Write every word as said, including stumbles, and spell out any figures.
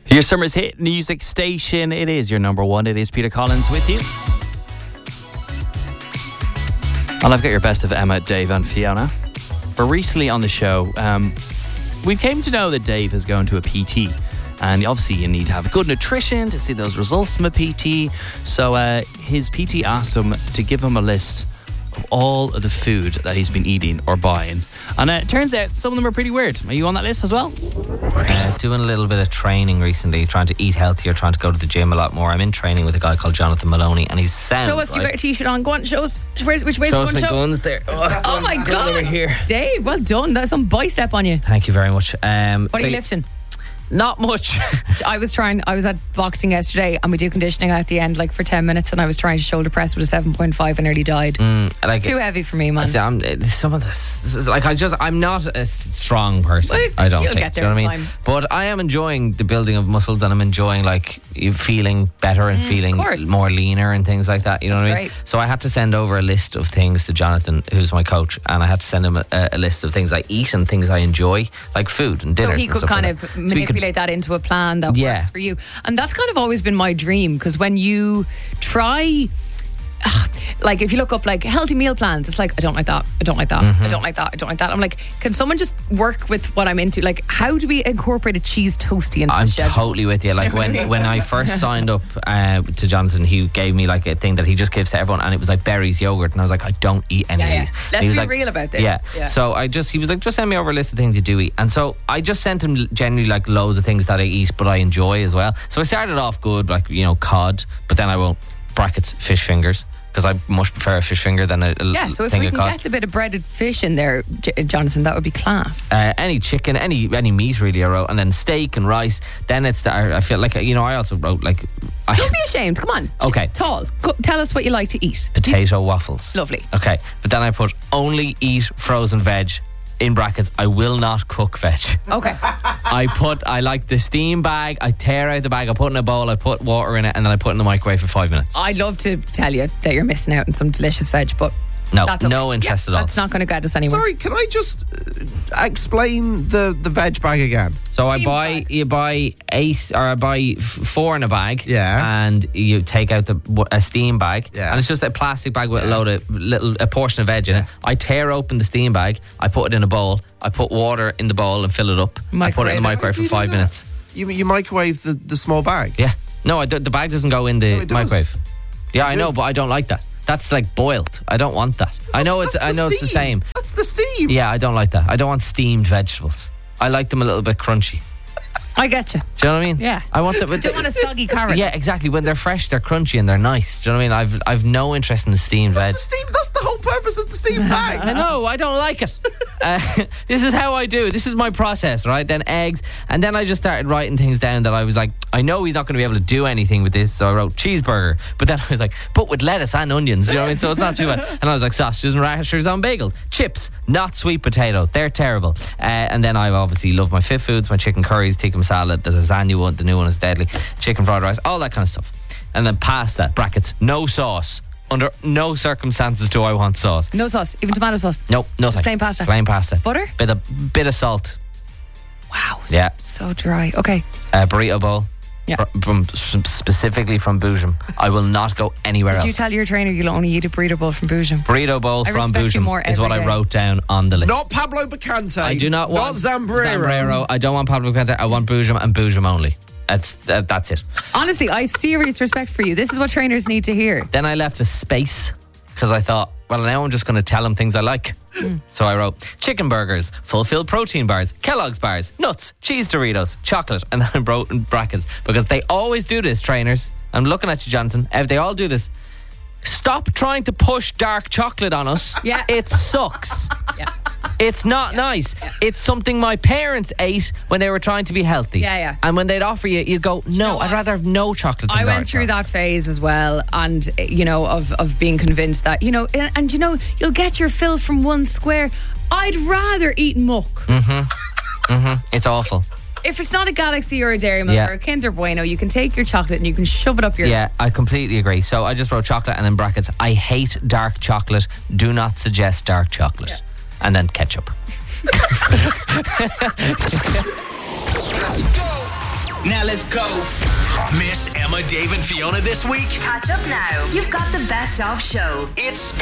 Your summer's hit music station. It is your number one. It is Peter Collins with you. And I've got your best of Emma, Dave and Fiona. But recently on the show, um, we came to know that Dave is going to a P T. And obviously you need to have good nutrition to see those results from a P T. So uh, his P T asked him to give him a list of all of the food that he's been eating or buying. And uh, it turns out some of them are pretty weird. Are you on that list as well? Uh, doing a little bit of training recently, trying to eat healthier, trying to go to the gym a lot more. I'm in training with a guy called Jonathan Maloney, and he's sound. Show us, right? You got a t-shirt on. Go on, show us. Where's, which way's show the us gun? my Show. guns there. Oh, Oh my God. over here. Dave, well done. That's some bicep on you. Thank you very much. Um, What so are you lifting? Not much. I was trying, I was at boxing yesterday and we do conditioning at the end, like for ten minutes, and I was trying to shoulder press with a seven point five and nearly died. Mm, like, Too heavy for me, man. See, I'm, uh, some of this, this is like I just I'm not a s- strong person. Well, I don't you'll think. get Do there you know in what I mean? time. But I am enjoying the building of muscles, and I'm enjoying like you feeling better and feeling course. more leaner and things like that. You know That's what I mean? great. So I had to send over a list of things to Jonathan, who's my coach, and I had to send him a, a list of things I eat and things I enjoy, like food and So dinners. he and could stuff kind like of that. So he could- manipulate that into a plan that Yeah. works for you. And that's kind of always been my dream, because when you try, like if you look up like healthy meal plans, it's like, I don't like that, I don't like that, Mm-hmm. I don't like that, I don't like that. I'm like, can someone just work with what I'm into? Like, how do we incorporate a cheese toasty into I'm the schedule? totally with you. Like when, when I first signed up uh, to Jonathan, he gave me like a thing that he just gives to everyone, and it was like berries, yogurt, and I was like, I don't eat any Yeah, of yeah. these. And Let's he was be like, real about this. Yeah. Yeah. So I just he was like, just send me over a list of things you do eat, and so I just sent him generally like loads of things that I eat, but I enjoy as well. So I started off good, like you know cod, but then I won't brackets fish fingers. Because I much prefer a fish finger than a, a Yeah, so if thing we of can cod. get a bit of breaded fish in there, J- Jonathan, that would be class. Uh, any chicken, any any meat really I wrote, and then steak and rice. Then it's the, I I feel like you know I also wrote like I, Don't be ashamed. Come on. Okay. Tall. Go, tell us what you like to eat. potato waffles. Lovely. Okay, but then I put only eat frozen veg. In brackets, I will not cook veg. Okay. I put, I like the steam bag. I tear out the bag. I put it in a bowl. I put water in it, and then I put it in the microwave for five minutes. I'd love to tell you that you're missing out on some delicious veg, but No, that's okay. no interest Yeah, at all. That's not going to get us anywhere. Sorry, can I just uh, explain the, the veg bag again? So I Steam buy, bag. you buy eight, or I buy f- four in a bag. Yeah. And you take out the a steam bag. Yeah. And it's just a plastic bag with a Yeah. load of little a portion of veg in Yeah. it. I tear open the steam bag. I put it in a bowl. I put water in the bowl and fill it up. I put it in the Microwave it. microwave for You do five that? minutes. You you microwave the, the small bag? Yeah. No, I don't, the bag doesn't go in the No, it does. microwave. Yeah, I do. know, but I don't like that. That's like boiled. I don't want that. I know it's. That's I the know it's the steam. same. That's the steam. Yeah, I don't like that. I don't want steamed vegetables. I like them a little bit crunchy. I get you. Do you know what I mean? Yeah. I want them. Don't want a soggy carrot. Yeah, exactly. When they're fresh, they're crunchy and they're nice. Do you know what I mean? I've I've no interest in the steamed veg. That's the steam. That's the whole purpose of the steam bag. I know, I don't like it. Uh, this is how I do it. This is my process, right? Then eggs. And then I just started writing things down that I was like, I know he's not going to be able to do anything with this. So I wrote cheeseburger. But then I was like, but with lettuce and onions. You know what I mean? So it's not too bad. And I was like, sausages and rashers on bagel. Chips, not sweet potato. They're terrible. Uh, and then I obviously love my fit foods, my chicken curries, tikka masala, the lasagna one, the new one is deadly, chicken fried rice, all that kind of stuff. And then pasta, brackets, no sauce. Under no circumstances do I want sauce. No sauce, even tomato sauce. Nope, nothing. Just plain pasta. Plain pasta. Butter? Bit of bit of salt. Wow. So, Yeah. so dry. Okay. A burrito bowl. Yeah. Fr- From, specifically from Boojum. I will not go anywhere Did else. you tell your trainer you'll only eat a burrito bowl from Boojum? Burrito bowl I from respect you more Boojum is what every I day. wrote down on the list. Not Pablo Bacante. I do not want Not Zambrero. Zambrero. I don't want Pablo Picante. I want Boojum and Boojum only. That's uh, that's it. Honestly, I have serious respect for you. This is what trainers need to hear. Then I left a space because I thought, well, now I'm just going to tell him things I like. Mm. So I wrote chicken burgers, fulfilled protein bars, Kellogg's bars, nuts, cheese Doritos, chocolate, and then I wrote in brackets because they always do this, trainers. I'm looking at you, Jonathan. If they all do this, stop trying to push dark chocolate on us. Yeah. It sucks. Yeah. It's not nice. It's something my parents ate when they were trying to be healthy. Yeah, yeah. And when they'd offer you, you'd go, no, know I'd what? rather have no chocolate than I dark went through chocolate. that phase as well, and you know, of of being convinced that you know, and, and you know, you'll get your fill from one square. I'd rather eat muck. It's awful. If it's not a Galaxy or a Dairy Milk Yeah. or a Kinder Bueno, you can take your chocolate and you can shove it up your. Yeah, I completely agree. So I just wrote chocolate and then brackets. I hate dark chocolate. Do not suggest dark chocolate. Yeah. And then ketchup. Now let's go. Miss Emma, Dave, and Fiona this week? Catch up now. You've got the best of show. It's